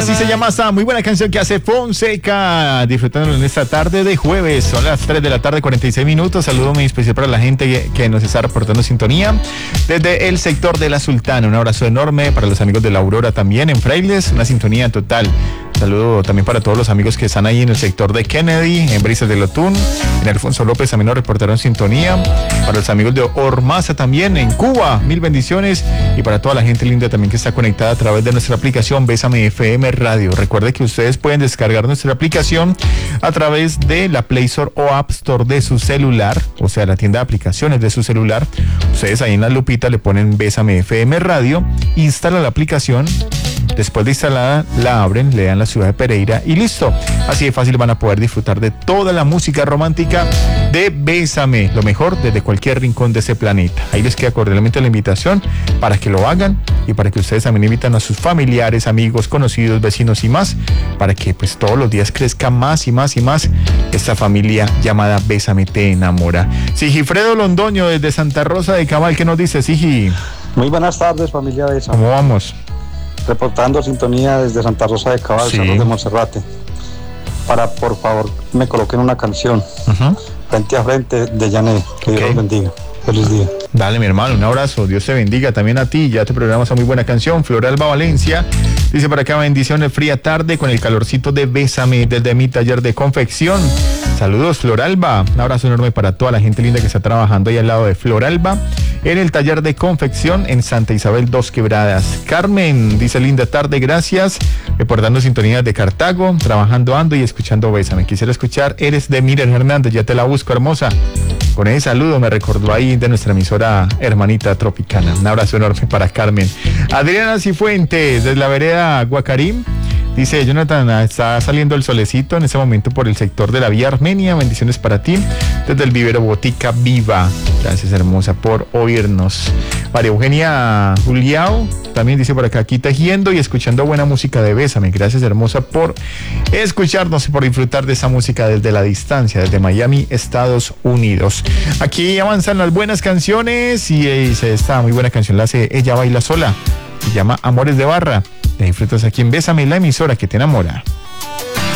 Así se llama esta muy buena canción que hace Fonseca, disfrutándolo en esta tarde de jueves. Son las 3 de la tarde, 46 minutos. Saludo muy especial para la gente que nos está reportando sintonía desde el sector de La Sultana. Un abrazo enorme para los amigos de La Aurora también en Frailes, una sintonía total. Saludo también para todos los amigos que están ahí en el sector de Kennedy, en Brisas de Lotún, en Alfonso López también nos reportaron sintonía. Para los amigos de Ormaza también en Cuba, mil bendiciones. Y para toda la gente linda también que está conectada a través de nuestra aplicación Bésame FM Radio. Recuerde que ustedes pueden descargar nuestra aplicación a través de la Play Store o App Store de su celular, o sea, la tienda de aplicaciones de su celular. Ustedes ahí en la lupita le ponen Bésame FM Radio, instalan la aplicación. Después de instalada, la abren, le dan la ciudad de Pereira y listo. Así de fácil van a poder disfrutar de toda la música romántica de Bésame, lo mejor desde cualquier rincón de ese planeta. Ahí les queda cordialmente la invitación para que lo hagan y para que ustedes también invitan a sus familiares, amigos, conocidos, vecinos y más, para que pues todos los días crezca más y más y más esta familia llamada Bésame Te Enamora. Sigifredo Londoño desde Santa Rosa de Cabal, ¿qué nos dice, Sigi? Muy buenas tardes, familia Bésame. ¿Cómo vamos? Reportando sintonía desde Santa Rosa de Cabal, sí. Cerros de Monserrate. Para, por favor, me coloquen una canción. Frente a frente de Yané. Que Dios los bendiga. Feliz día. Dale, mi hermano, un abrazo. Dios te bendiga también a ti. Ya te programas a muy buena canción. Floralba Valencia dice por acá: bendiciones, fría tarde con el calorcito de Bésame desde mi taller de confección. Saludos, Floralba. Un abrazo enorme para toda la gente linda que está trabajando ahí al lado de Floralba en el taller de confección en Santa Isabel 2 Quebradas. Carmen dice: linda tarde, gracias. Reportando sintonías de Cartago, trabajando ando y escuchando Bésame. Quisiera escuchar Eres de Miriam Hernández, ya te la busco, hermosa. Con ese saludo me recordó ahí de nuestra emisora hermanita Tropicana. Un abrazo enorme para Carmen. Adriana Cifuentes, desde la vereda Guacarim. Dice: Jonathan, está saliendo el solecito en ese momento por el sector de la Vía Armenia. Bendiciones para ti desde el vivero Botica Viva. Gracias, hermosa, por oírnos. María Eugenia Juliao también dice por acá: aquí tejiendo y escuchando buena música de Bésame. Gracias, hermosa, por escucharnos y por disfrutar de esa música desde la distancia, desde Miami, Estados Unidos. Aquí avanzan las buenas canciones y esta muy buena canción la hace Ella Baila Sola. Se llama Amores de Barra. Te disfrutas aquí en Bésame, la emisora que te enamora.